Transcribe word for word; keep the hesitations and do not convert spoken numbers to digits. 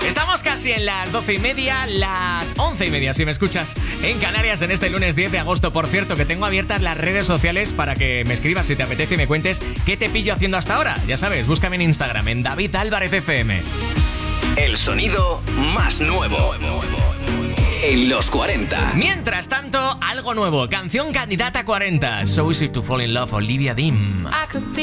Estamos casi en las doce y media, las once y media, si me escuchas en Canarias, en este lunes diez de agosto. Por cierto, que tengo abiertas las redes sociales para que me escribas si te apetece y me cuentes qué te pillo haciendo hasta ahora. Ya sabes, búscame en Instagram, en David Álvarez F M. El sonido más nuevo en los cuarenta. Mientras tanto, algo nuevo. Canción candidata a cuarenta. So Easy to Fall in Love, Olivia Dean. I could be